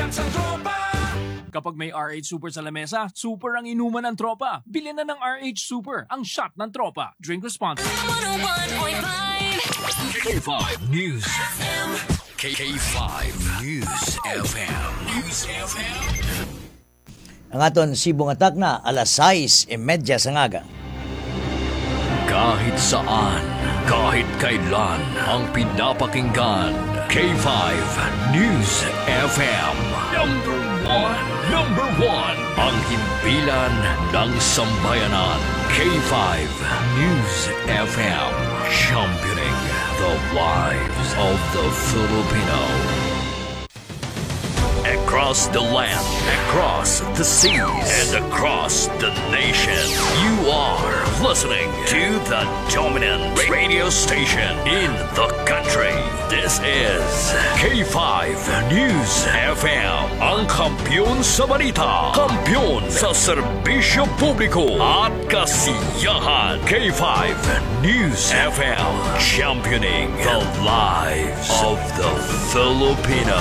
shot sa tropa. Kapag may RH Super sa lamesa, super ang inuman ng tropa. Bilhin na ng RH Super, ang shot ng tropa. Drink responsibly. 101.5 K5 News FM. K5 News FM. News FM. Ang aton sibong atak na alas 6:30 sa ngaga. Kahit saan, kahit kailan, ang pinapakinggan. K5 News FM. Number one, ang himpilan ng sambayanan. K5 News FM. Championing the lives of the Filipino. Across the land, across the seas, and across the nation, you are listening to the dominant radio station in the country. This is K5 News FM, ang kampiyon sa balita, kampiyon sa serbisyo publiko at kasiyahan. K5 News FM, championing the lives of the Filipino.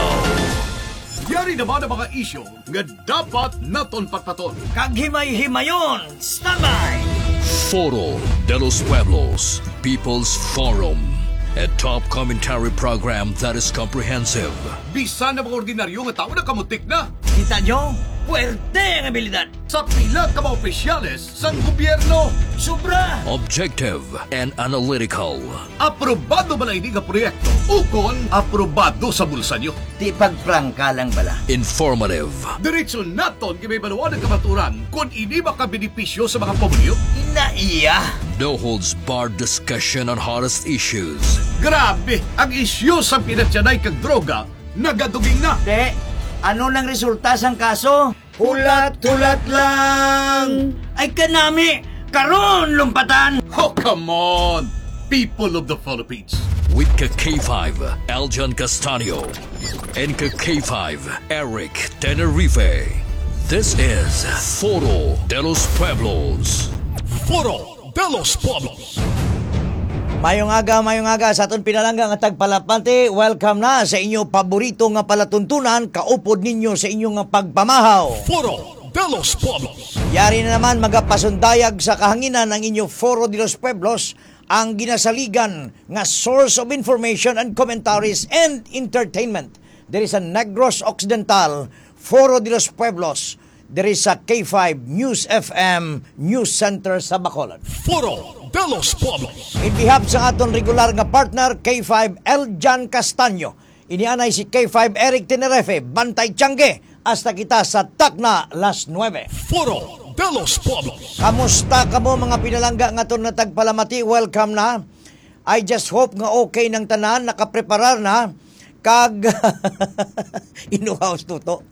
Yari naman ang mga isyo nga dapat naton pagpaton. Kaghimay-himayon, standby! Foro de los Pueblos, People's Forum, a top commentary program that is comprehensive. Bisan na mga ordinaryo nga tao na kamutik na. Kita nyo? Puwerte ang abilidad. Sa pila ka mga opisyales sang gobyerno. Sobra! Objective and analytical. Aprobado ba na ini nga proyekto? Ukon, aprobado sa bulsa nyo. Di pagprangka lang bala. Informative. Diretso naton kay baluan ng kamaturan kung ini makabenepisyo sa mga pamilyo. Inaiya! No holds barred discussion on hottest issues. Grabe! Ang isyu sa pinatyanay kag droga, nagaduging na. Te, ano nang resulta sang kaso? Hulat-hulat lang! Ay kanami! Karon lumpatan! Oh, come on! People of the Philippines. With K5, Aljan Castanio, and K5, Eric Tenerife. This is Foro de los Pueblos. Foro de los Pueblos. Mayong aga sa aton pinalangga nga tagpalapante. Welcome na sa inyo paborito nga palatuntunan, kaupod ninyo sa inyong nga pagpamahaw. Foro de los Pueblos. Yari na naman magapasundayag sa kahanginan ng inyo Foro de los Pueblos, ang ginasaligan nga source of information and commentaries and entertainment. There is a Negros Occidental, Foro de los Pueblos. There is a K5 News FM News Center sa Bacolod. Foro de los Pueblos. In behalf sa aton regular nga partner, K5 Aljan Castanio. Inianay si K5 Eric Tenerife, Bantay Tiangge, hasta kita sa Tacna, las 9. Foro de los Pueblos. Kamusta kamo mga pinalangga nga aton na tagpalamati? Welcome na. I just hope nga okay ng tanan, nakapreparar na. Kag inuhaws tuto.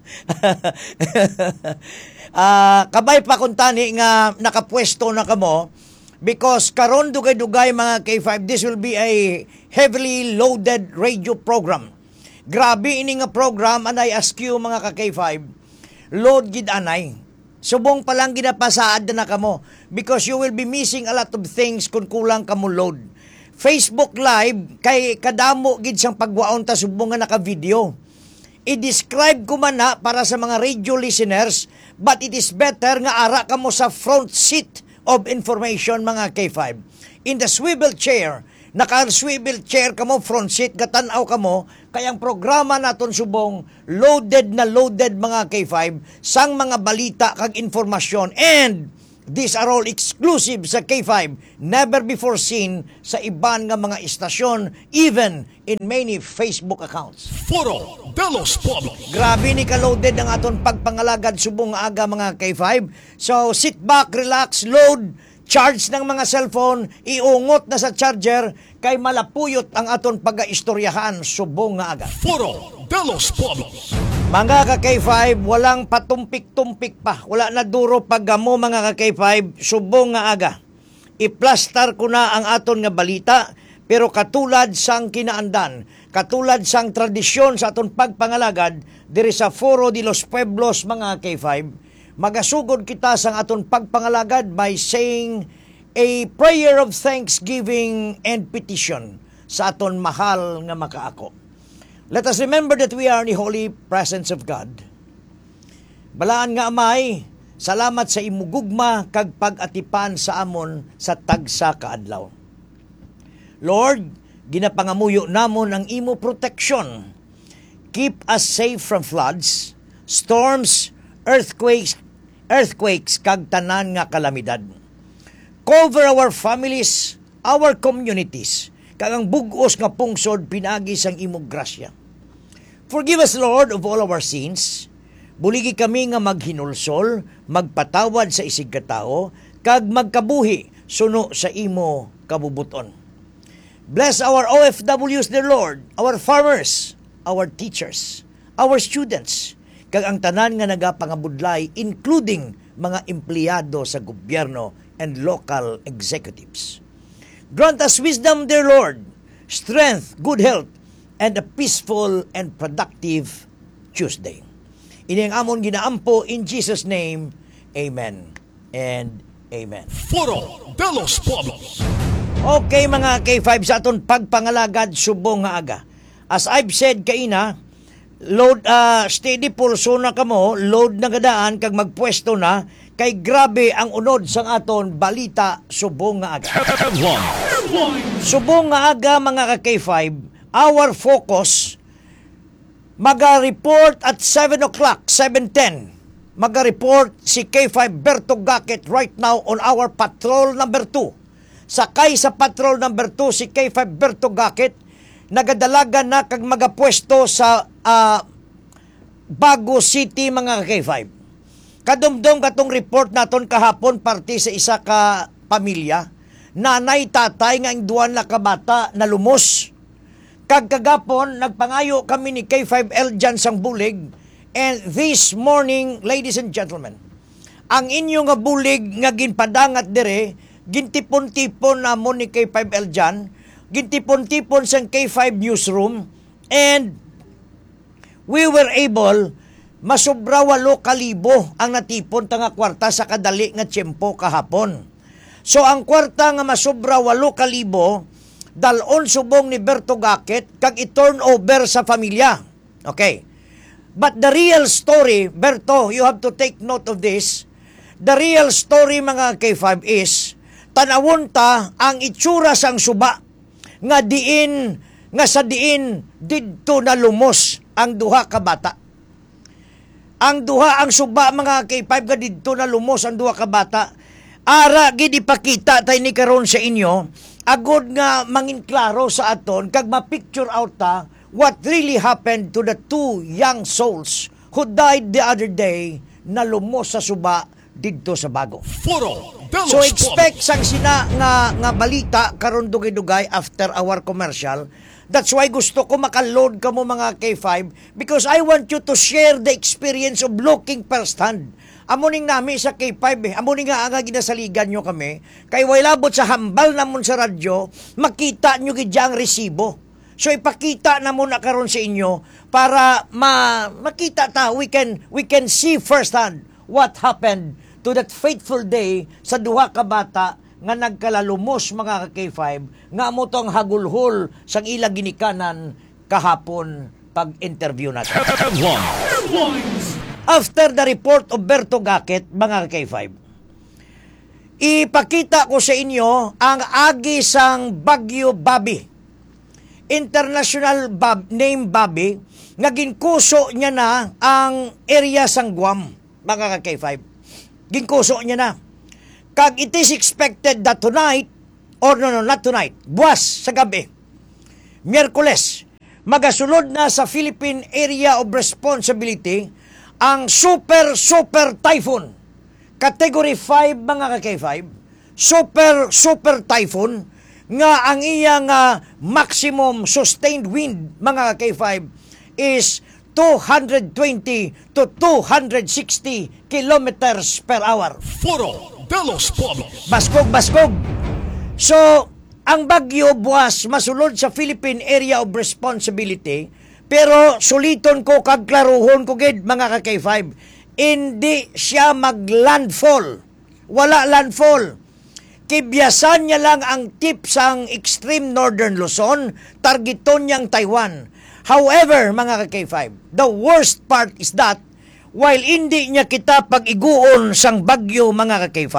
Kabay pa kung tani nga nakapwesto na kamo because karon dugay-dugay mga K5, this will be a heavily loaded radio program. Grabe ini nga program, and I ask you mga ka-K5, load gid anay. Subong pa lang ginapasaad na kamo because you will be missing a lot of things kung kulang kamo load. Facebook Live, kay kadamo gid siyang pagwaon ta subong nga naka-video. I-describe ko man na para sa mga radio listeners, but it is better nga ara kamo sa front seat of information mga K5. In the swivel chair, naka-swivel chair kamo, front seat, gatanaw kamo, kayang programa naton subong loaded na loaded mga K5 sang mga balita kag informasyon, and these are all exclusive sa K5, never before seen sa iban nga mga istasyon, even in many Facebook accounts. Foro de los Pueblos. Grabe ni ka-loaded ang aton pagpangalagad subong nga aga mga K5. So sit back, relax, load, charge ng mga cellphone, iungot na sa charger, kay malapuyot ang aton pag-istoryahan subong nga aga. Foro de los Pueblos. Mga ka-K5, walang patumpik-tumpik pa. Wala na duro paggamo mga ka-K5, subong nga aga. Iplastar ko na ang aton nga balita, pero katulad sang kinaandan, katulad sang tradisyon sa aton pagpangalagad, diri sa Foro de los Pueblos mga K5, magasugod kita sang aton pagpangalagad by saying a prayer of thanksgiving and petition sa aton mahal nga makaako. Let us remember that we are in the holy presence of God. Balaan nga amay, salamat sa imugugma kag pag-atipan sa amon sa tagsa kaadlaw. Lord, ginapangamuyo namon ang imo protection. Keep us safe from floods, storms, earthquakes kag tanan nga kalamidad. Cover our families, our communities, kag ang bug-os nga pungsod pinagi sang imong grasya. Forgive us, Lord, of all our sins. Buligi kami nga maghinulsol, magpatawad sa isig katao, kag magkabuhi suno sa imo kabubuton. Bless our OFWs, dear Lord, our farmers, our teachers, our students, kag ang tanan nga nagapangabudlay, including mga empleyado sa gobyerno and local executives. Grant us wisdom, dear Lord, strength, good health, and a peaceful and productive Tuesday. Ini ang amon ginaampo in Jesus' name. Amen and amen. Foro de los Pueblos. Okay mga K5 sa aton pagpangalagad subong nga aga. As I've said kaina, load steady pulso na kamo, load na gadaan kag magpwesto na kay grabe ang unod sang aton balita subong nga aga. Subong nga aga mga K5, our focus maga-report at 7 o'clock, 7:10. Maga-report si K5 Berto Gacket right now on our patrol number 2. Sakay sa patrol number 2 si K5 Berto Gacket, nagadalaga na kag magapwesto sa Bago City mga K5. Kadumdum katong report naton kahapon parte sa isa ka pamilya, nanay tatay nga ang duwan na kabata na lumos. Kag kagapon nagpangayo kami ni K5L dyan sang bulig, and this morning, ladies and gentlemen, ang inyo nga bulig nga ginpadangat dire, gintipon-tipon namon ni K5L dyan, gintipon-tipon sang K5 newsroom, and we were able masubra 8,000 ang natipon nga kwarta sa kadali nga tiyempo kahapon. So ang kwarta nga masubra 8,000 dalon subong ni Berto Gacket kag i-turn over sa pamilya. Okay. But the real story, Berto, you have to take note of this. The real story mga K5 is tanawon ta ang itsura sang suba nga sa diin didto na lumos ang duha ka bata. Ang suba mga K5 nga didto na lumos ang duha ka bata. Ara gid ipakita tay ni karon sa inyo agod nga mangin klaro sa aton kag ma-picture out ta what really happened to the two young souls who died the other day na lumos sa suba didto sa Bago. So expect sang sina nga balita karon dugay-dugay after our commercial. That's why gusto ko makaload kamo mga K5 because I want you to share the experience of looking firsthand. Amuning nami sa K5 amuning nga aga ginasaligan nyo kami, kay way labot sa hambal namon sa radyo, makita nyo gidyang resibo. So ipakita na muna karon sa inyo para makita ta, we can see firsthand what happened to that fateful day sa duha ka bata nga nagkalalumos mga K5 nga mo tong hagulhol sang ilang ginikanan kahapon pag-interview natin. After the report of Berto Gacket, mga K5, ipakita ko sa inyo ang agi sang Bagyo Bobby. International name Bobby, nga ginkuso niya na ang area sang Guam, mga K5. Ginkuso niya na. Kag it is expected that tonight, or no, not tonight, buwas sa gabi, Miyerkules, magasulod na sa Philippine Area of Responsibility ang super typhoon. Category 5 mga K5. Super typhoon nga ang iyang maximum sustained wind mga K5 is 220 to 260 kilometers per hour. Foro de los Pueblos. Baskog. So, ang bagyo buwas masulod sa Philippine Area of Responsibility. Pero suliton ko kagklaruhon ko gid mga K5, hindi siya maglandfall. Wala landfall. Kibyasan niya lang ang tip sang extreme northern Luzon, targeton niyang Taiwan. However, mga ka-K5, the worst part is that while hindi niya kita pag-iguon sang bagyo, mga ka-K5,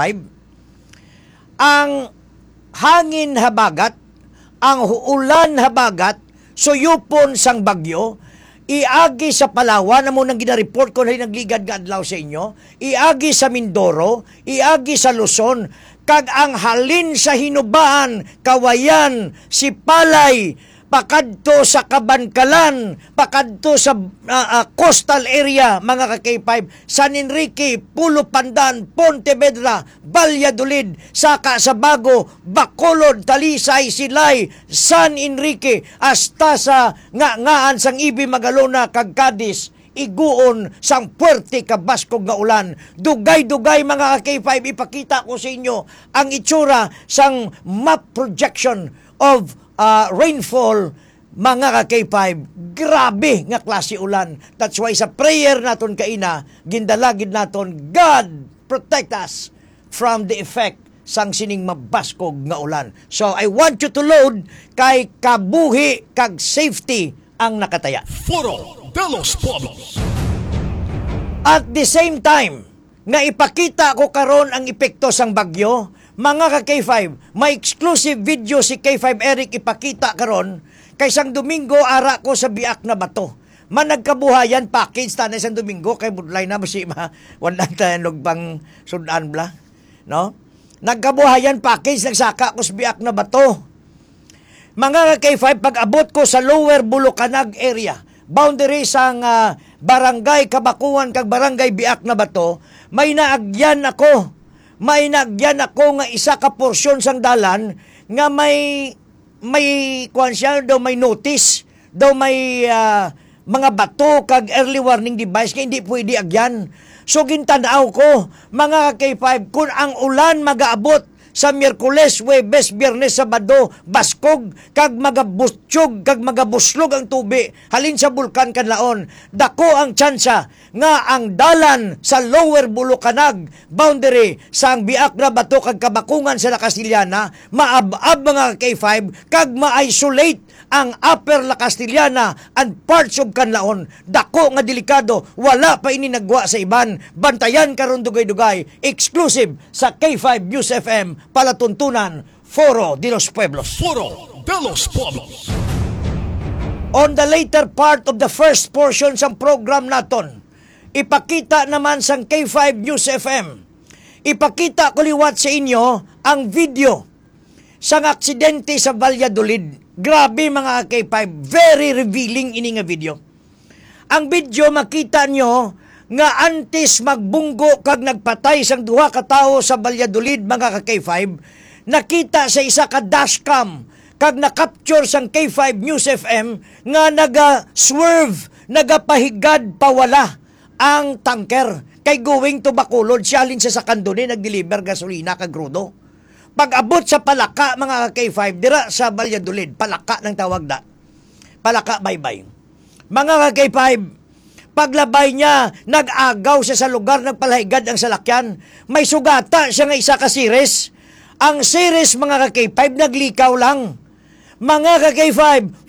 ang hangin habagat, ang ulan habagat, suyupon sang bagyo, iagi sa Palawan, na munang ginareport ko na nagligad nga adlaw sa inyo, iagi sa Mindoro, iagi sa Luzon, kag ang halin sa Hinubaan, Kawayan, Sipalay, pakadto sa Kabankalan, pakadto sa coastal area, mga ka-K5, San Enrique, Pulo Pandan, Pontevedra, Valladolid, saka sa Bago, Bacolod, Talisay, Silay, San Enrique, hasta sa ngaan sang Ibi, Magalona, kag Cadiz, iguon sang puwerte kabaskog nga ulan. Dugay-dugay, mga ka-K5, ipakita ko sa inyo ang itsura sang map projection of rainfall, mga ka-K5. Grabe nga klase ulan. That's why sa prayer naton kaina, gindalagid naton, God protect us from the effect sang sining mabaskog nga ulan. So I want you to load kay kabuhi kag safety ang nakataya. Foro de los Pueblos. At the same time, nga ipakita ko karon ang epekto sang bagyo, mga ka-K5, may exclusive video si K5 Eric ipakita karon kay sang Domingo ara ko sa Biak na Bato. Managkabuhayan package tanay sang Domingo kay budlay na si wala tanog pang sudan bla, no? Nagkabuhayan package nagsaka ko sa Biak na Bato. Mga ka-K5, pag abot ko sa Lower Bulucanag area, boundary sang Barangay Kabakuan kag Barangay Biak na Bato, may naagyan ako nga isa ka porsyon sang dalan nga may kuan siya daw, may notice daw, may mga bato kag early warning device kay hindi pwede agyan. So gintanaw ko, mga K5, kung ang ulan magaabot sa Miyerkules, Huwebes, Biyernes, Sabado, baskog, kag magabutsyog, kag magabuslog ang tubi, halin sa bulkan kanlaon, dako ang tsansa nga ang dalan sa Lower Bulucanag, boundary sa ang Biak na Bato, kag Kabakungan sa Castillana, maab-ab, mga K5, kag ma-isolate ang Upper La Castillana and parts of Kanlaon. Dako nga delikado, wala pa ini nagwa sa iban. Bantayan karon dugay-dugay, exclusive sa K5 News FM, palatuntunan, Foro de los Pueblos. Foro de los Pueblos. On the later part of the first portion sa program naton, ipakita naman sang K5 News FM, ipakita ko liwat sa inyo ang video sang aksidente sa Valladolid. Grabe, mga K5, very revealing ini nga video. Ang video makita nyo nga antes magbunggo kag nagpatay sang duha ka tawo sa Valladolid, mga K5, nakita sa isa ka dashcam kag na-capture sang K5 News FM nga naga-swerve, nagapahigad pawala ang tanker kay going to Bacolod. Siya sa Kandoni nag-deliver gasolina kag crudo. Pag-abot sa Palaka, mga K5, dira sa Valladolid, Palaka ng tawag da. Palaka, bye-bye. Mga K5, paglabay niya, nag-agaw siya sa lugar, nagpalahigad ang salakyan. May sugata siya nga isa ka series. Ang series, mga K5, naglikaw lang. Mga K5,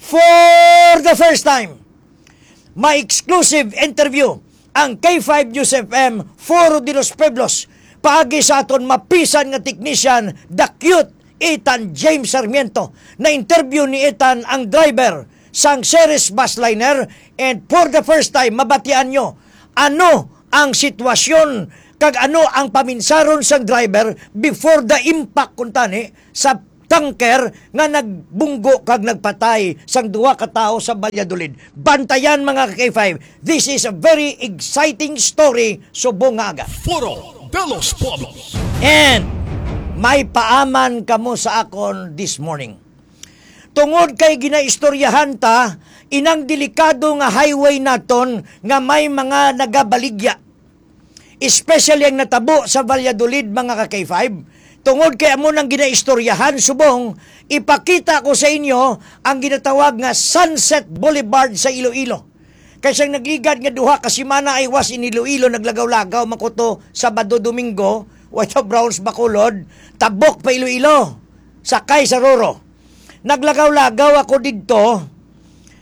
for the first time, may exclusive interview ang K5 News FM, Foro de los Pueblos, paagi sa aton mapisan nga technician, the cute Ethan James Sarmiento. Na-interview ni Ethan ang driver sang series busliner, and for the first time, mabatian nyo ano ang sitwasyon kag ano ang paminsaron sang driver before the impact kuntani sa tanker nga nagbunggo kag nagpatay sang duha ka tawo sa Valladolid. Bantayan, mga K5. This is a very exciting story, subong nga aga. Foro de los Pueblos. And may paaman kamo sa akon this morning. Tungod kay ginaistoryahan ta, inang delikado nga highway naton nga may mga nagabaligya. Especially ang natabo sa Valladolid, mga ka-K5. Tungod kay amo nang ginaistoryahan, subong, ipakita ko sa inyo ang ginatawag nga Sunset Boulevard sa Iloilo. Kaysa nagligad nga duha ka semana ay was in Iloilo, naglagaw-lagaw makuto Sabado, Domingo, White Browns, Bacolod, tabok pa Iloilo, sakay sa Roro. Naglagaw-lagaw ako dito,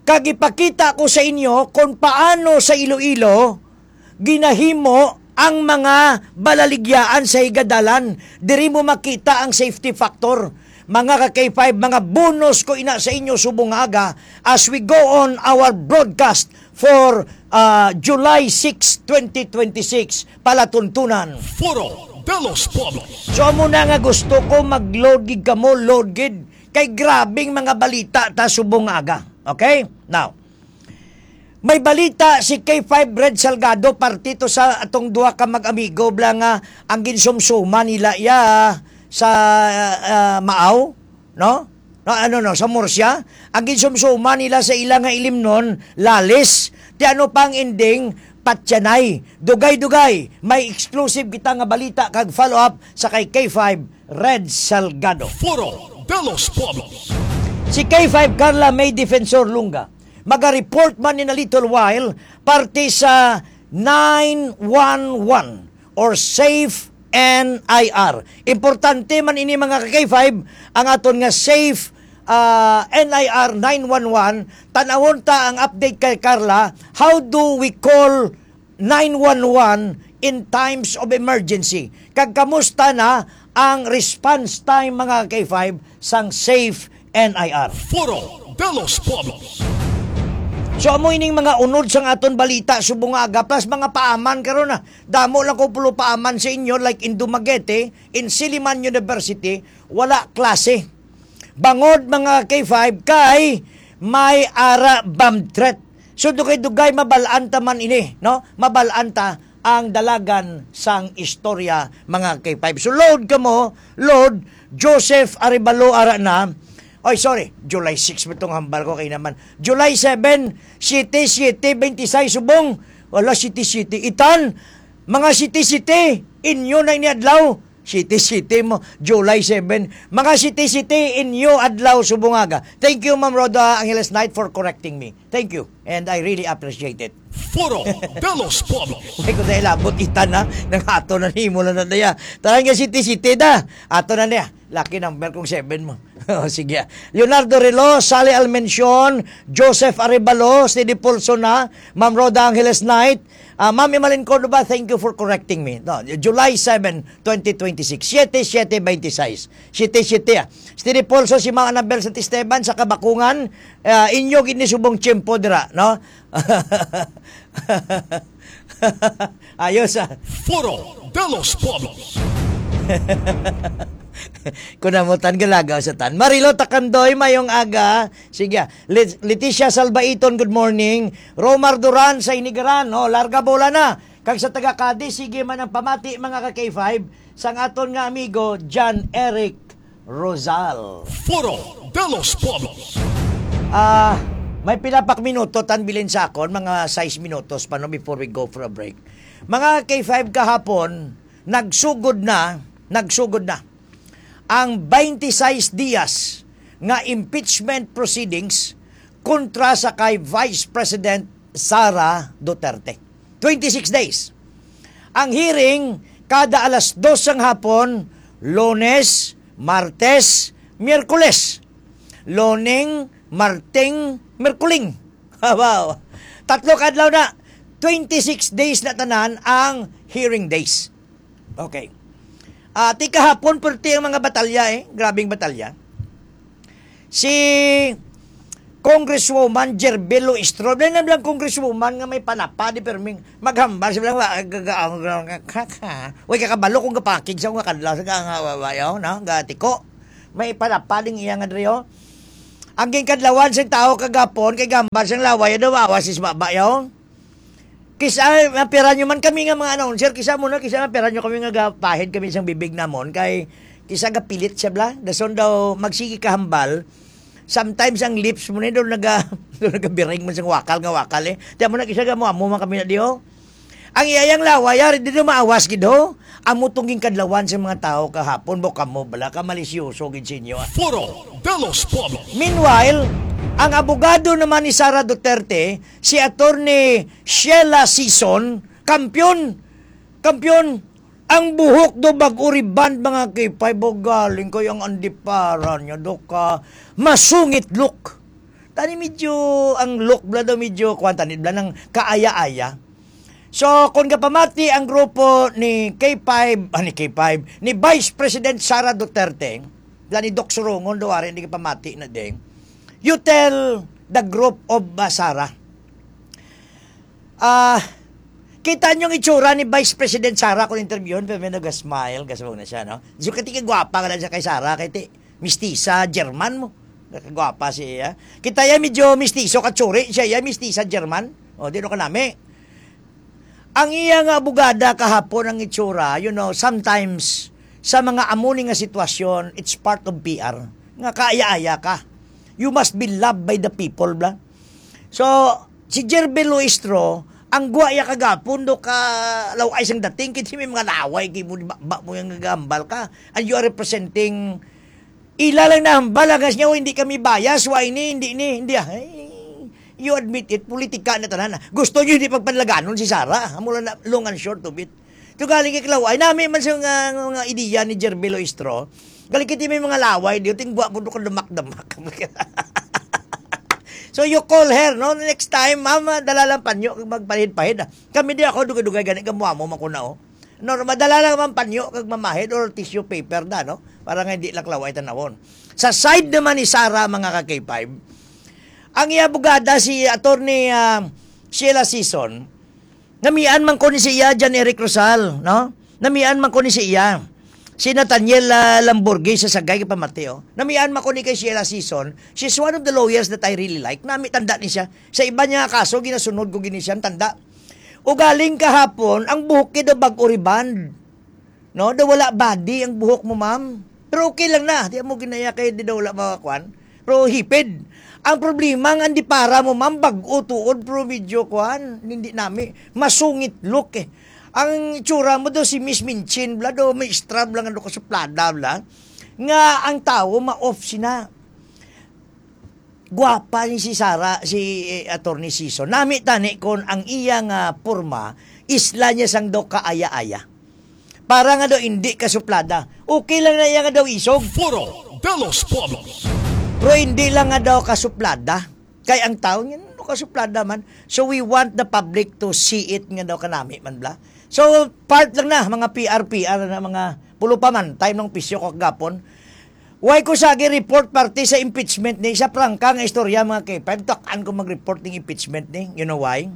kag ipakita ko sa inyo kung paano sa Iloilo ginahimo ang mga balaligyaan sa higadalan. Diri mo makita ang safety factor. Mga ka-K5, mga bonus ko ina sa inyo subong aga as we go on our broadcast for July 6, 2026, palatuntunan. Foro de los Pueblos. So muna nga gusto ko mag-load gig kamo, load gid. Kay grabing mga balita ta subong aga. Okay? Now, may balita si K5 Red Salgado partito sa atong duha ka mag-amigo bla nga ang ginsumsuma nila sa Maaw, no? Sa Murcia, ang ginsumsuma nila sa ilang nga ilimnon, lalis. Ti ano pang ending, patyanay. Dugay-dugay, may exclusive kita nga balita kag follow-up sa kay K5 Red Salgado. Foro de los Pueblos. Si K5 Carla May Defensor Lunga, maga-report man in a little while, parte sa 911 or Safe NIR. Importante man ini mga K5, ang aton nga Safe NIR 911, tanawon ta ang update kay Carla, how do we call 911 in times of emergency? Kag kamusta na ang response time mga K5 sang Safe NIR? Foro de los Pueblos. So amo ining mga unod sang aton balita subong aga plus mga paaman karon na. Damo lang ko pulo paaman sa inyo like in Dumaguete, in Silliman University, wala klase. Bangod mga K5 kay may ara bomb threat. So dugay-dugay mabalanta man ini, no? Mabalanta ang dalagan sang istorya mga K5. So load kamo, load Joseph Arevalo ara na. Oy, sorry, July 6 mo itong hambal ko kayo naman. July 7, 7-7-26 subong. Wala City. Itan, mga City, inyo na iniadlaw. City mo, July 7. Mga City, inyo adlaw subungaga. Thank you, Ma'am Roda Angeles Knight, for correcting me. Thank you, and I really appreciate it. Foro de los Pueblos. May ko dahil labot itan na, nang ato na himo na daya. Tarang nga City da, ato na niya. Laki number kong 7 mo. Sige. Leonardo Relo, Sally Almencion, Joseph Arevalo, Steady Pulso na, Ma'am Roda Angeles Knight, Ma'am Emalyn Cordova, thank you for correcting me. No, July 7, 2026. 7-7-26. 7 Steady Pulso, si Ma'am Annabel St. Esteban sa Kabakungan, inyo ginisubong tiyempo dira, no? Ayos Foro de los Pueblos. Kunamutan galagaw sa tan. Marilo Takandoy, mayong aga. Sige. Leticia Salbaiton, good morning. Romar Duran sa Inigaran, larga bola na. Kag sa taga Cadiz, sige man ang pamati mga ka-K5 sang aton nga amigo John Eric Rosal. Foro de los Pueblos. May pilapak minuto tan bilin sa akon, mga 6 minutos pa no before we go for a break. Mga K5 kahapon, nagsugod na ang 26 dias nga impeachment proceedings kontra sa kay Vice President Sara Duterte. 26 days. Ang hearing kada alas 2 ng hapon, Lunes, Martes, Miyerkules. Loning, Marting, Merkuling. Wow. 3 kadlaw na. 26 days na tanan ang hearing days. Okay. Ti kahapon perti ang mga batalya grabing batalya. Si Congresswoman Gerbelo Estrada na lang congresswoman nga may panapa di perming maghambar siya lang way kakabalo kung kapakig sa nga kadlaw sa nga no gatiko may panapa ding iya nga driyo. Ang ginkadlawan sa tao kagapon kay gambar sang laway daw awasis babayaw. Kisa mapira nyo man kami nga mga announcer, kisa mapira nyo kami nga pahid kami isang bibig namon, kay kisa nga pilit siya bla, dason daw magsigi kahambal, sometimes ang lips mo na doon nagabiring man siyang wakal tiyan mo na kisa nga mo man kami na diyo. Ang iyayang laway, di doon maawas gido, amo tungging kadlawan sa mga tao kahapon, boka mo bala, ka malisyoso gid sinyo. Foro de los Pueblos. Meanwhile, ang abogado naman ni Sara Duterte, si Attorney Sheila Sison, kampiyon, ang buhok do bag-uri band mga K5, galing ko yung andiparan niya, do ka masungit look. Tani medyo, ang look bla daw medyo, kwantanid bla ng kaaya-aya. So, kung kapamati ang grupo ni ni Vice President Sara Duterte, bla ni Doc Surungon, daw rin, hindi kapamati na ding, you tell the group of Sara, kita nyo yung itsura ni Vice President Sara kung interviewin, pero may nag-smile, gasabog na siya, no? So, kati kagwapa ka na siya kay Sara, kati mistisa German mo. Kagwapa siya. Kita yan medyo mistiso katsuri, siya yan mistisa German. O, dito ka nami. Ang iya nga abogada kahapon ang itsura, you know, sometimes, sa mga amuni nga sitwasyon, it's part of PR. Nga kaaya-aya ka. You must be loved by the people, bla. So, si Jerby Luistro, ang guwaya kagapon do ka laway sang dating kiti may mga laway kay mo mo yung gambal ka and you are representing ilalang na balagas niya hindi kami bias why hindi you admit it politika na tanan gusto niyo hindi pagpanlaganon si Sara amula na long and short of it to galing kay laway nami man sa mga ideya ni Jerby Luistro galing kiti may mga laway di ting guwa mo do ka damak-damak. So you call her, no? Next time, mama, dala lang panyo, magpahid-pahid. Kami di ako, dugay-dugay, gani, gamuha mo, makuna, oh. No, madala lang man panyo, kag mamahid, or tissue paper na, no? Para nga hindi laklaway tanawon. Sa side naman ni Sara, mga ka-K5, ang iabugada si attorney Sheila Season, namian man ko ni siya, Jan Eric Rosal, no? Namian man ko ni siya. Si Nathaniel Lamborghese sa Sagay pa Mateo. Namian man ko ni kay Sheila Season. She's one of the lawyers that I really like. Nami tanda ni siya. Sa iba niya kaso ginasunod ko gini siya tanda. O galing kahapon ang buhok kay do bag oriband. No, do wala body ang buhok mo, ma'am. Pero okay lang na. Di mo ginaya kay di daw wala makakwan. Pero hipid. Ang problema nga di para mo, ma'am, bag-o tuod pro video kwan. Hindi nami masungit look eh. Ang itsura mo daw si Miss Minchin, bla, daw may strab lang ano kasuplada, bla. Nga ang tao, ma-off sina. Guwapa ni si Sara, si Attorney Siso. Nami tani kon ang iyang porma, isla niya sang daw kaaya-aya. Para nga daw hindi kasuplada. Okay lang na iya nga daw isog. Foro de los Pueblos. Pero hindi lang nga daw kasuplada. Kaya ang tao niya, kasuplada man. So we want the public to see it nga daw kanami man, bla. So, part lang na, mga PR na mga pulo pa man, time ng pisyo ko kagapon. Why ko sagi report party sa impeachment ni, sa prangka nga istorya mga K5, takaan ko mag-report ng impeachment ni, you know why?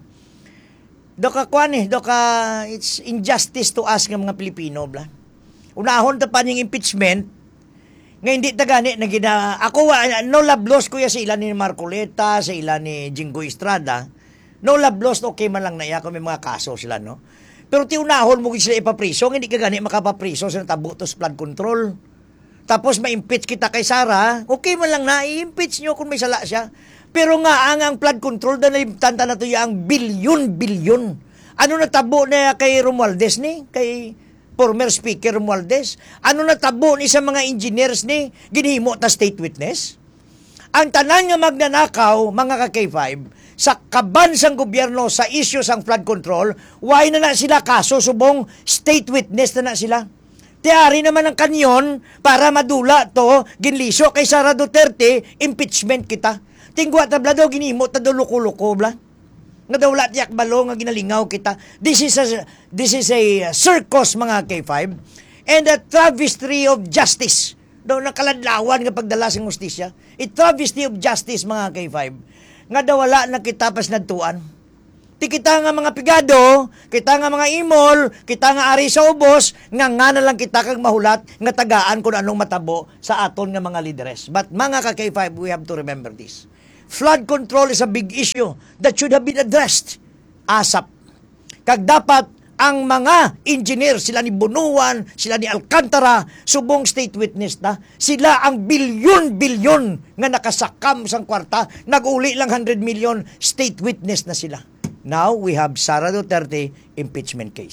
It's injustice to us nga mga Pilipino, bla. Unahon ta pa ng impeachment, nga hindi tagani, ako, no love loss ko ya sa ilan ni Marcoleta, sa ilan ni Jingo Estrada, no love loss, okay man lang na iya, kung may mga kaso sila, no? Pero tiunahon mo sila ipapriso, hindi ka gani makapapriso sa tabo to flood control. Tapos ma-impeach kita kay Sara, okay man lang na, i-impeach nyo kung may sala siya. Pero nga, ang flood control, dahil tanta na to yung bilyon. Ano na tabo na kay Romualdez ni? Kay former speaker Romualdez? Ano na tabo ni sa mga engineers ni? Ginihimo ta state witness? Ang tanan nga magnanakaw, mga ka-K5, sa kabansang gobyerno sa issue sang flood control, why na sila kaso subong state witness na sila. Tiari naman ang kanyon para madula to ginliso kay Sara Duterte, impeachment kita. Tingwa tabla daw ginimo ta daw luko-luko bla. Nga daw wala tiyak balo nga ginalingaw kita. This is a circus mga K5 and a travesty of justice. Daw nakaladlawan nga pagdala sa hustisya. A travesty of justice mga K5. Nga daw wala na kita pas nadtuan. Ti kita nga mga pigado, kita nga mga imol, kita nga ari sa ubos, nga na lang kita kag mahulat nga tagaan kung anong matabo sa aton nga mga leaders. But mga ka-K5, we have to remember this. Flood control is a big issue that should have been addressed ASAP. Kag dapat ang mga engineer, sila ni Bunuan, sila ni Alcantara, subong state witness na, sila ang bilyon-bilyon nga nakasakam sang kwarta, nag-uli lang 100 million, state witness na sila. Now, we have Sara Duterte impeachment case.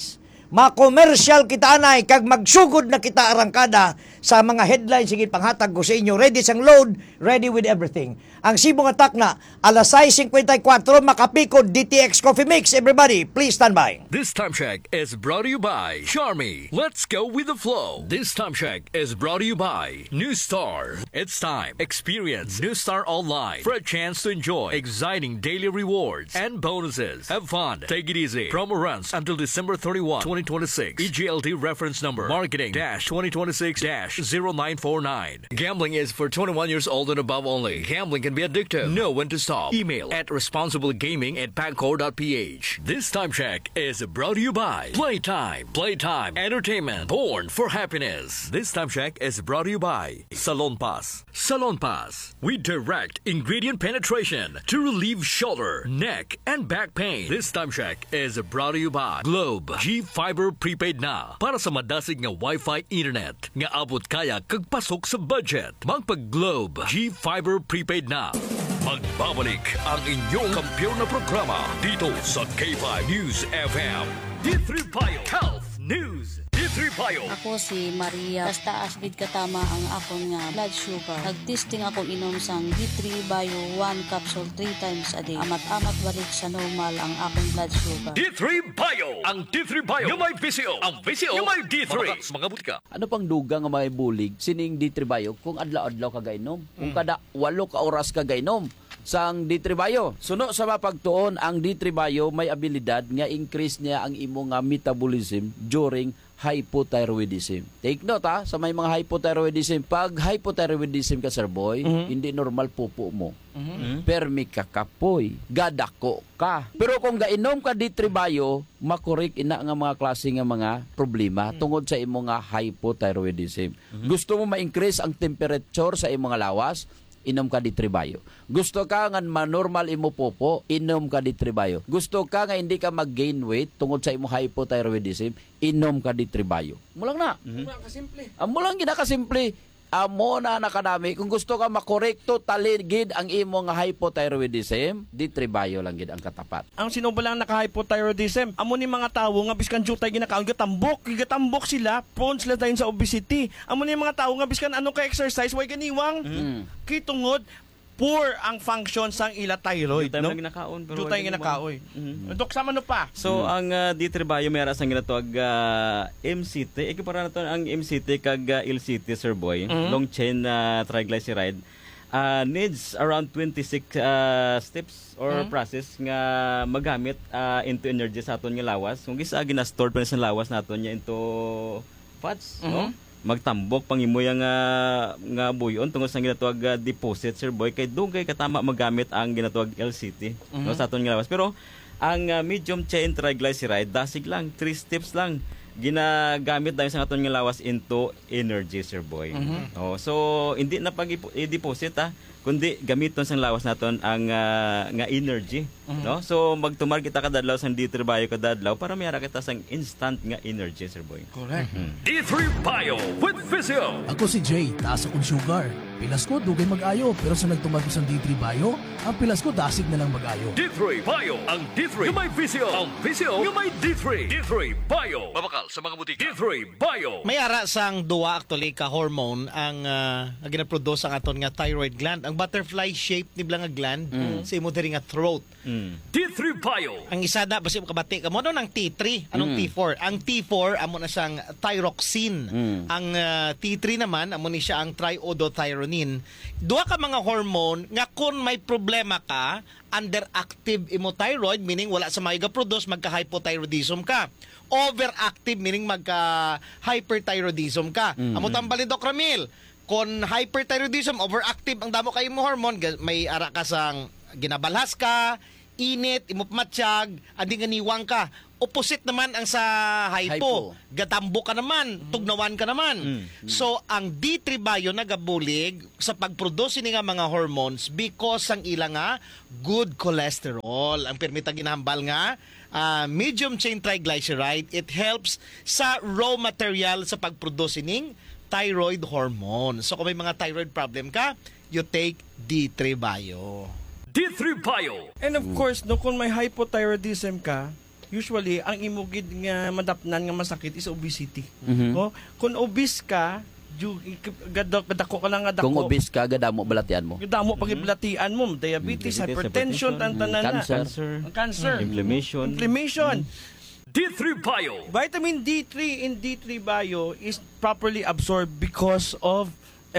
ma-commercial kita anay, kag magsugod na kita arangkada sa mga headlines, sige panghatag ko sa inyo, ready sang load, ready with everything. Ang Sibong Attack na, alas 6:54, makapikod DTX Coffee Mix. Everybody, please stand by. This time check is brought to you by Charmy. Let's go with the flow. This time check is brought to you by New Star. It's time. Experience New Star online for a chance to enjoy exciting daily rewards and bonuses. Have fun. Take it easy. Promo runs until December 31, 2026. EGLD reference number marketing-2026-0949. Gambling is for 21 years old and above only. Gambling can be addictive. Know when to stop. Email at responsiblegaming@pancor.ph. This time check is brought to you by Playtime. Playtime Entertainment. Born for happiness. This time check is brought to you by Salon Pass. Salon Pass. We direct ingredient penetration to relieve shoulder, neck, and back pain. This time check is brought to you by Globe G Fiber Prepaid na para sa madasig nga Wi-Fi internet nga abot kaya kag pasok sa budget. Magpag-Globe G Fiber Prepaid na. Magbabalik ang inyong kampiyon na programa dito sa K5 News FM. D3 Payo Health News. D3 Payo. Ako si Maria. Basta asbid katama ang akong nga blood sugar. Nagtesting ako inom sang D3 Bio 1 capsule 3 times a day. Amat-amat balik sa normal ang akong blood sugar. D3 Bio. Ang D3 Bio yung may VCO. Ang VCO yung may D3. Mga butika. Ano pang duga nga may bulig sining D3 Bio kung adlaw-adlaw ka gainom? Kung kada 8 ka oras ka gainom sang D3 Bio. Suno sa mapagtuon, ang D3 Bio may abilidad nga increase niya ang imo nga metabolism during hypothyroidism. Take note sa may mga hypothyroidism. Pag hypothyroidism ka, sir boy, hindi normal pupo mo. Permi ka kapoy. Gadako ka. Pero kung gainom ka D3 Bio, makorek ina nga mga klase nga mga problema tungod sa imo nga hypothyroidism. Gusto mo ma-increase ang temperature sa imo nga lawas, inom ka D3 Bio. Gusto ka nga ma-normal imo popo, inom ka D3 Bio. Gusto ka nga hindi ka mag-gain weight tungod sa imo hypothyroidism, inom ka D3 Bio. Mulang na. Mulang ginakasimple. Amo na nakadami. Kung gusto ka makorekto taligid ang imo nga hypothyroidism, D3 Bio lang gid ang katapat. Ang sino ba lang naka-hypothyroidism? Amo ni mga tawo nga biskan jutay ginakaon gatambok sila, prone sila dayon sa obesity. Amo ni mga tawo nga biskan anong ka-exercise way ganiwang. Kitungod poor ang function sang ila thyroid, no? Jutay ginakaon. Dok sama no pa. So ang D3 Bio mayara sang ginatawag MCT. Ikipara naton ang MCT kag LCT, sir boy. Long chain triglyceride. Needs around 26 steps or process nga magamit into energy sa aton nga lawas. Kung gisa gina-store pa sa lawas naton nya into fats, no? Magtambok pangimoy nga buyon tungod sa ginatawag deposit, sir boy, kay dugay katama magamit ang ginatawag LCT no, sa aton nga lawas. Pero ang medium chain triglyceride dasig lang 3 steps lang ginagamit dahil sa aton nga lawas into energy, sir boy. So hindi na pag i-deposit kundi gamiton sang lawas naton ang nga energy, no? So magtumar kita kadadlaw sang D3 Bio kadadlaw para mayara kita sang instant nga energy, sir boy. Correct. D3 Bio with Physio. Ako si Jay, taas akong sugar. Pilas ko, dugay mag-ayo. Pero sa nagtumag ko sa D3 Bio, ang pilas ko dasig na lang mag-ayo. D3 Bio. Ang D3 yung may Physio. Ang Physio yung may D3. D3 Bio. Mabakal sa mga butika. D3 Bio. May ara sang duwa actually ka hormone ang ginaproduce ang aton nga thyroid gland. Ang butterfly shape ni nga gland sa imo diri nga throat. D3 Bio. Ang isa na basi makabati ka mo ano ng T3, anong T4? Ang T4 amo na siyang thyroxine. Ang T3 naman amo ni siya ang triiodothyronine. Duha ka mga hormone nga kung may problema ka, underactive imo thyroid, meaning wala sa mag-produce, magka-hypothyroidism ka. Overactive, meaning magka-hyperthyroidism ka. Amo tambali Doc Ramil, kung hyperthyroidism, overactive ang damo kay imo hormone, may ara ka sang ginabalhas ka, init, imo pamatsyag, andi nga niwang ka. Opposite naman ang sa hypo. Gatambo ka naman, tugnawan ka naman. So, ang D3 Bio nagabulig sa pagproduce ni nga mga hormones because ang ila nga good cholesterol. Ang permita ginahambal nga medium chain triglyceride, it helps sa raw material sa pagproduce ning thyroid hormone. So, kung may mga thyroid problem ka, you take D3 Bio. D3 Bio. And of course, no, kung may hypothyroidism ka, usually ang imugid nga madapnan nga masakit is obesity. Mhm. No? Kung obese ka, gadako ka lang nga dako. Kung obese ka, gadamo balatian mo. Gadamo pagiblatian mo, diabetes, hypertension, ang tanan na. Cancer. Inflammation. D3 Bio. Vitamin D3 in D3 Bio is properly absorbed because of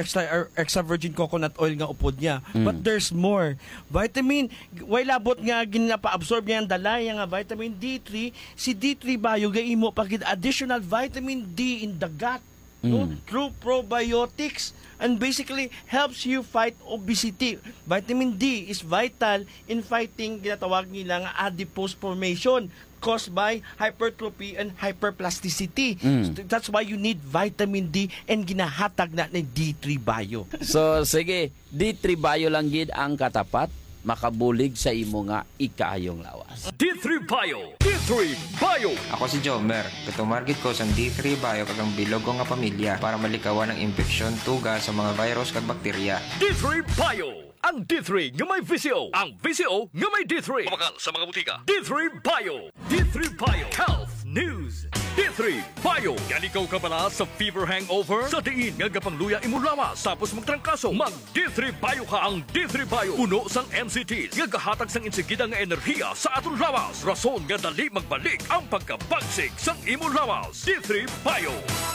extra virgin coconut oil nga upod niya. But there's more. Vitamin, way labot nga ginapa-absorb niya ang dalay nga vitamin D3, si D3 Bio gaimo pagid additional vitamin D in the gut. No? Through probiotics and basically helps you fight obesity. Vitamin D is vital in fighting ginatawag nila nga adipose formation caused by hypertrophy and hyperplasticity. So that's why you need vitamin D and ginahatag na ng D3 Bio. So sige, D3 Bio lang gid ang katapat makabulig sa imo nga ikaayong lawas. D3 Bio. D3 Bio. Ako si Jomer. Katumargit ko sa D3 Bio kagang bilog ko nga pamilya para malikawan ang infeksyon, tuga sa mga virus kag bakterya. D3 Bio. Ang D3 nga may VCO. Ang VCO nga may D3. Pamakal sa mga butika. D3 Bio. D3 Bio. Health News. D3 Bio. Yan ikaw ka pala sa fever hangover? Sa diin nga gapangluya imo lawas tapos magtrangkaso. Mag D3 Bio ka. Ang D3 Bio. Puno sang MCTs. Nga gahatag sang insigida nga enerhiya sa aton lawas. Rason nga dali magbalik ang pagkabagsig sang imo lawas. D3 Bio.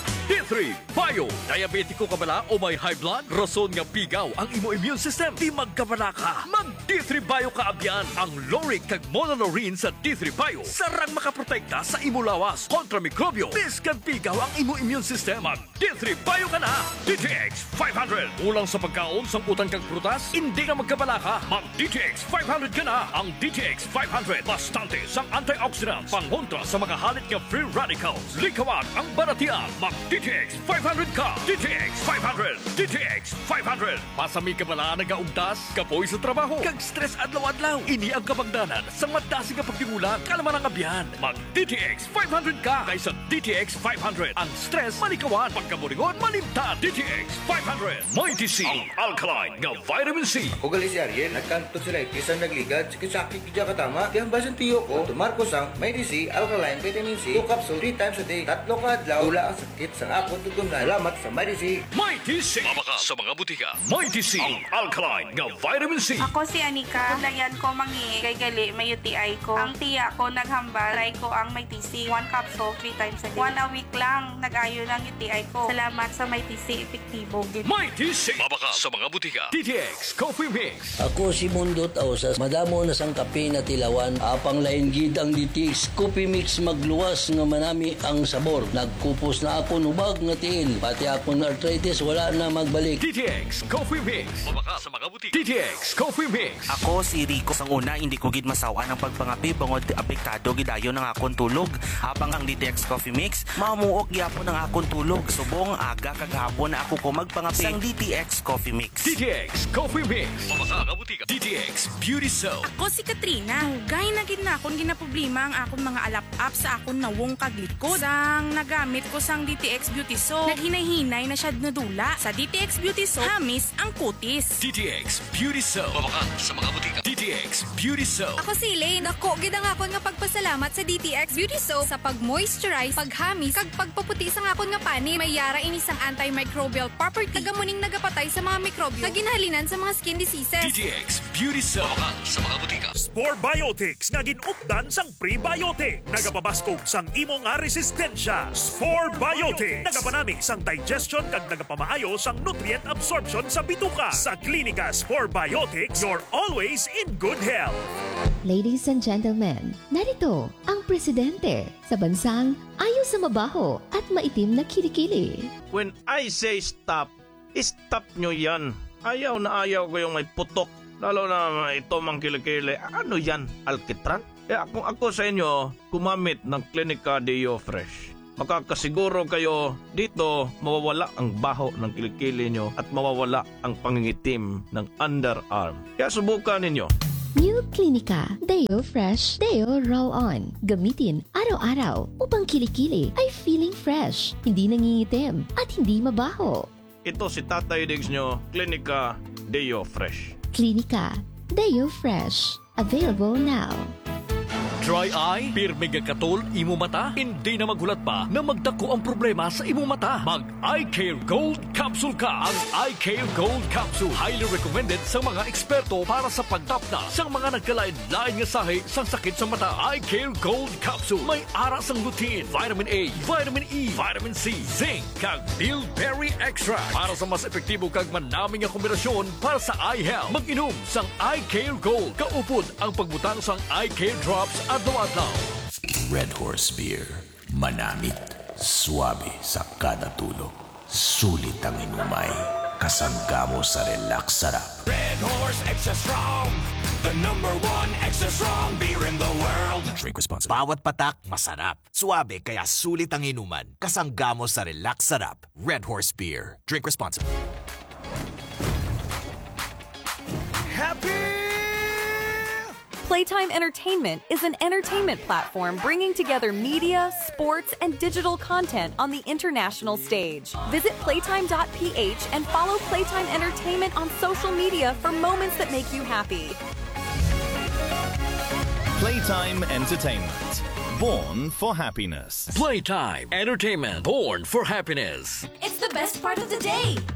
D3 Bio. Diabetiko ka bala o may high blood? Rason nga pigaw ang imo immune system. Di magkabala ka. Mag D3 Bio ka abyan. Ang Loric kag Monolorine sa D3 Bio. Sarang makaprotekta sa imo lawas kontra mikrobyo. Biskan pigaw ang imo immune system. Mag D3 Bio ka na. DTX 500. Ulang sa pagkaon sang utang kag prutas? Hindi ka magkabala ka. Mag DTX 500 ka na. Ang DTX 500. Bastante sang antioxidants. Pangontra sa mga halit nga free radicals. Likawan ang baratian. Mag DTX 500 ka. DTX 500. DTX 500. Pasami ka pala nagaugtas, kapoy sa trabaho, kag stress adlaw-adlaw. Ini ang kabangdanan sa madasi nga pagtingulan, kalaman ang abyan. Mag DTX 500 ka kaysa DTX 500. Ang stress malikawan, pagkaburingon malimtan. DTX 500. May DC ang alkaline nga vitamin C. Ako gali si Ariel, nagkanto sila isang nagligad, sakit-sakit kaya katama. Kaya basan tiyo ko, tumarkos ang May DC alkaline vitamin C, 2 capsule 3 times a day, 3 ka adlaw, wala ang sakit sa ako tutunan. Salamat sa May DC. May DC. Mabaka sa mga butika. May DC ang alkaline nga vitamin C. Ako si Anika. Layan ko mangi kay gali may UTI ko. Ang tiya ko naghambal, try ko ang May TC. 1 capsule 3 times a day. 1 a week lang nag-ayo ng UTI ko. Salamat sa May TC epektibo. May TC. Mabaka sa mga butika. DTX Coffee Mix. Ako si Mundot Ausas. Madamo na sang kape na tilawan. Apang lain gid ang DTX Coffee Mix magluwas nga manami ang sabor. Nagkupos na ako nubag nga tiil. Pati akong arthritis wala na magbalik. DTX Coffee Mix. Mabaka sa mga butika. DTX Coffee Mix. Ako si Rico. Sang una, hindi ko gid masawa ng pagpangapi bangod apektado gidayo ng akong tulog. Habang ang DTX Coffee Mix, mamuok gyapon ng akong tulog. Subong aga kagahapon na ako ko magpangapi sang DTX Coffee Mix. DTX Coffee Mix. Mabaka sa butika. DTX Beauty Soap. Ako si Katrina. Hugay na gid na akong ginaproblema ang akong mga alap-up sa akong nawong kaglikod. Sang nagamit ko sang DTX Beauty Soap, naghinay-hinay na siya nadula. Sa DTX Beauty Soap, hamis ang kutis. DTX Beauty Soap. Mabaka sa mga butika. DTX Beauty Soap. Ako si Elaine. Ako, gid ang akon nga pagpasalamat sa DTX Beauty Soap sa pag-moisturize, paghamis, kag pagpaputi sa akon nga pani. May yara ini sang antimicrobial property. Tagamuning nagapatay sa mga mikrobyo. Kaginhalinan sa mga skin diseases. DTX Beauty Soap. Mabaka sa mga butika. Spore Biotics nga ginupdan sang prebiotic. Nagapabaskog sang imo nga resistensya. Spore Biotics. Nagapanami sang digestion kag nagapamaayo sang nutrient absorption sa bituka. Sa Klinika Spore Biotics, you're always in good health. Ladies and gentlemen, narito ang presidente sa bansang ayaw sa mabaho at maitim na kilikili. When I say stop, stop nyo yan. Ayaw na ayaw ko yung may putok. Lalo na ito mang kilikili. Ano yan? Alkitran? Kaya kung ako sa inyo, kumamit ng Klinika Deo Fresh. Makakasiguro kayo dito mawawala ang baho ng kilikili nyo at mawawala ang pangingitim ng underarm. Kaya subukan ninyo. New Klinika Deo Fresh Deo Roll-On. Gamitin araw-araw upang kilikili ay feeling fresh, hindi nangingitim at hindi mabaho. Ito si Tatay Diggs nyo, Klinika Deo Fresh. Klinika Deo Fresh. Available now. Dry eye? Pirmi nga katol imo mata? Hindi na maghulat pa na magdako ang problema sa imo mata. Mag Eye Care Gold Capsule ka. Ang Eye Care Gold Capsule highly recommended sa mga eksperto para sa pagtapna sa mga nagkalain-lain nga sahi sa sakit sa mata. Eye Care Gold Capsule may ara sang lutein, vitamin A, vitamin E, vitamin C, zinc, kag bilberry extract para sa mas epektibo kag manaming nga kombinasyon para sa eye health. Mag-inom sang Eye Care Gold. Kaupod ang pagbutang sang Eye Care Drops adlaw-adlaw. Red Horse Beer. Manamit. Suabe sa kada tulog. Sulit ang inumay. Kasangkamo sa relax sarap. Red Horse Extra Strong. The #1 extra strong beer in the world. Drink responsibly. Bawat patak, masarap. Suabe kaya sulit ang inuman. Kasangkamo sa relax sarap. Red Horse Beer. Drink responsibly. Playtime Entertainment is an entertainment platform bringing together media, sports, and digital content on the international stage. Visit playtime.ph and follow Playtime Entertainment on social media for moments that make you happy. Playtime Entertainment. Born for happiness. Playtime Entertainment. Born for happiness. It's the best part of the day.